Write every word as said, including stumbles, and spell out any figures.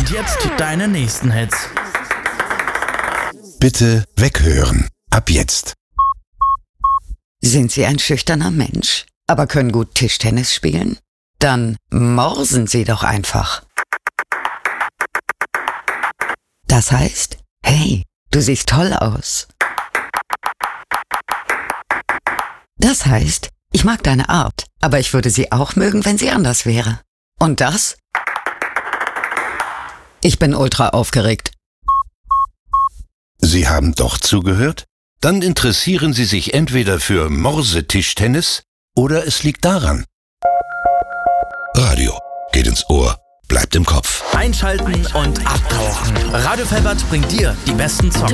Und jetzt deine nächsten Hits. Bitte weghören. Ab jetzt. Sind Sie ein schüchterner Mensch, aber können gut Tischtennis spielen? Dann morsen Sie doch einfach. Das heißt, hey, du siehst toll aus. Das heißt, ich mag deine Art, aber ich würde sie auch mögen, wenn sie anders wäre. Und das? Ich bin ultra aufgeregt. Sie haben doch zugehört? Dann interessieren Sie sich entweder für Morsetischtennis oder es liegt daran. Radio geht ins Ohr, bleibt im Kopf. Einschalten und abtauchen. Radio Felbert bringt dir die besten Songs.